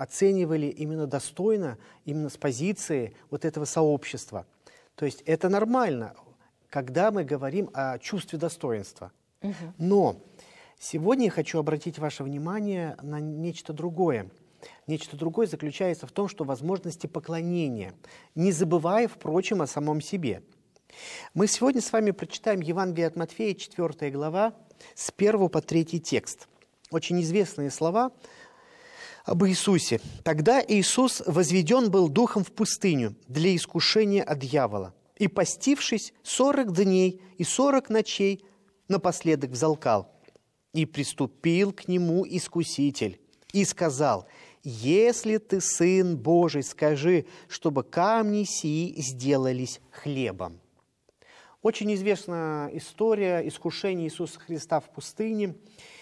оценивали именно достойно, именно с позиции вот этого сообщества. То есть это нормально, когда мы говорим о чувстве достоинства. Но сегодня я хочу обратить ваше внимание на нечто другое. Нечто другое заключается в том, что возможности поклонения, не забывая, впрочем, о самом себе. Мы сегодня с вами прочитаем Евангелие от Матфея, 4 глава, с 1 по 3 текст. Очень известные слова об Иисусе. «Тогда Иисус возведен был духом в пустыню для искушения от дьявола, и, постившись 40 дней и 40 ночей, напоследок взалкал. И приступил к нему искуситель, и сказал: если ты Сын Божий, скажи, чтобы камни сии сделались хлебом». Очень известна история искушения Иисуса Христа в пустыне.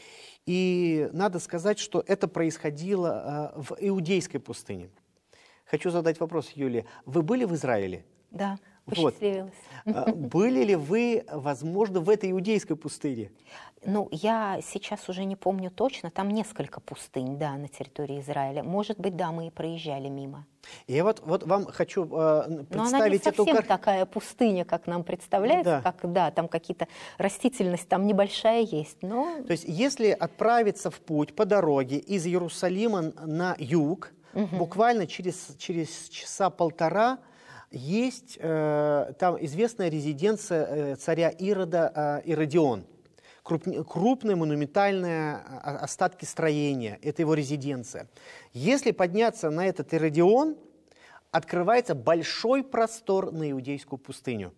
И надо сказать, что это происходило в иудейской пустыне. Хочу задать вопрос, Юлия. Вы были в Израиле? Да, посчастливилась. Были ли вы, возможно, в этой иудейской пустыне? Ну, я сейчас уже не помню точно. Там несколько пустынь, да, на территории Израиля. Может быть, да, мы и проезжали мимо. Я вот вам хочу представить Но она не совсем эту такая пустыня, как нам представляется. Да. Как, да, там какие-то растительность там небольшая есть. Но... То есть, если отправиться в путь по дороге из Иерусалима на юг, буквально через часа полтора есть там известная резиденция царя Ирода Иродион. Крупные монументальные остатки строения, это его резиденция. Если подняться на этот Иродион, открывается большой простор на иудейскую пустыню.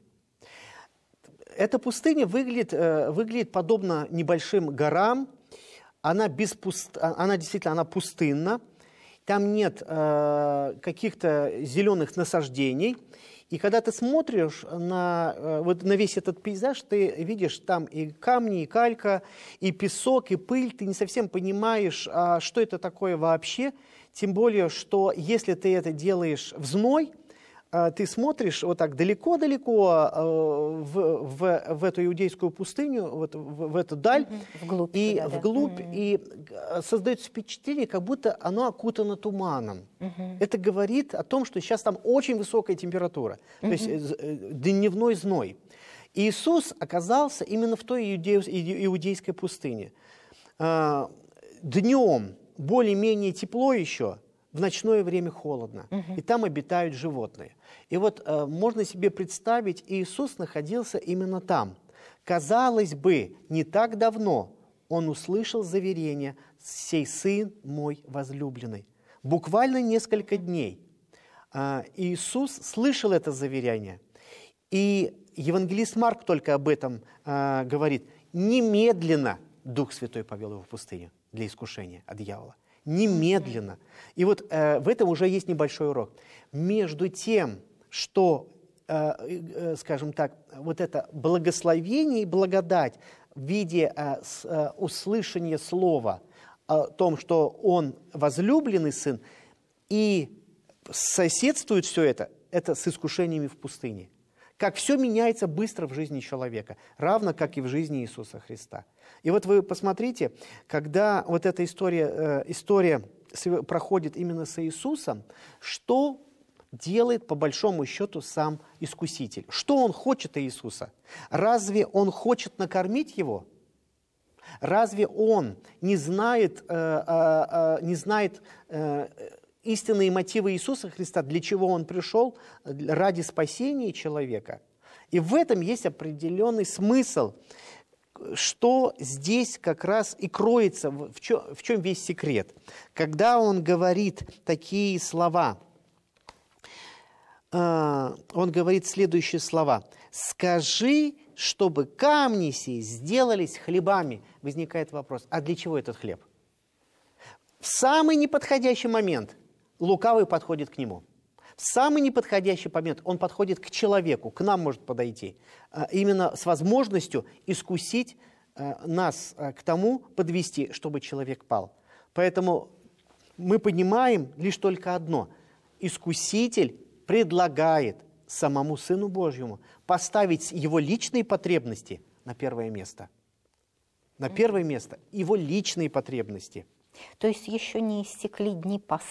Эта пустыня выглядит подобно небольшим горам, она действительно пустынна, там нет каких-то зеленых насаждений. И когда ты смотришь на весь этот пейзаж, ты видишь там и камни, и калька, и песок, и пыль. Ты не совсем понимаешь, что это такое вообще. Тем более, что если ты это делаешь в зной, ты смотришь вот так далеко-далеко в эту иудейскую пустыню, в эту даль, вглубь, и создается впечатление, как будто оно окутано туманом. Это говорит о том, что сейчас там очень высокая температура, то есть дневной зной. И Иисус оказался именно в той иудейской пустыне. Днем более-менее тепло еще, в ночное время холодно, и там обитают животные. И вот можно себе представить, Иисус находился именно там. Казалось бы, не так давно он услышал заверение: «Сей Сын мой возлюбленный». Буквально несколько дней Иисус слышал это заверение. И евангелист Марк только об этом говорит. Немедленно Дух Святой повел его в пустыню для искушения от дьявола. Немедленно. И вот в этом уже есть небольшой урок. Между тем, что, скажем так, вот это благословение и благодать в виде услышания слова о том, что он возлюбленный сын, и соседствует все это с искушениями в пустыне. Как все меняется быстро в жизни человека, равно как и в жизни Иисуса Христа. И вот вы посмотрите, когда вот эта история проходит именно с Иисусом, что делает по большому счету сам Искуситель? Что он хочет от Иисуса? Разве он хочет накормить его? Разве он не знает истинные мотивы Иисуса Христа, для чего он пришел, ради спасения человека? И в этом есть определенный смысл, что здесь как раз и кроется, в чем весь секрет. Когда он говорит такие слова, он говорит следующие слова: «Скажи, чтобы камни сии сделались хлебами». Возникает вопрос: а для чего этот хлеб? В самый неподходящий момент лукавый подходит к нему. В самый неподходящий момент он подходит к человеку, к нам может подойти, именно с возможностью искусить нас к тому, подвести, чтобы человек пал. Поэтому мы понимаем лишь только одно: Искуситель предлагает самому Сыну Божьему поставить его личные потребности на первое место. На первое место его личные потребности. То есть еще не истекли дни